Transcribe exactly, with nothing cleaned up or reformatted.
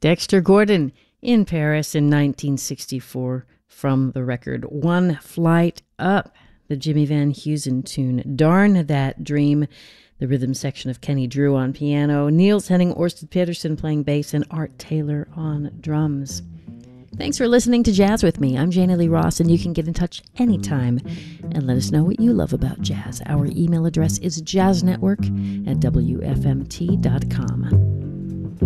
Dexter Gordon in Paris in nineteen sixty-four from the record One Flight Up, the Jimmy Van Heusen tune, Darn That Dream, the rhythm section of Kenny Drew on piano, Niels Henning Orsted Peterson playing bass, and Art Taylor on drums. Thanks for listening to Jazz with me. I'm Jana Lee Ross, and you can get in touch anytime and let us know what you love about jazz. Our email address is jazznetwork at w f m t dot com.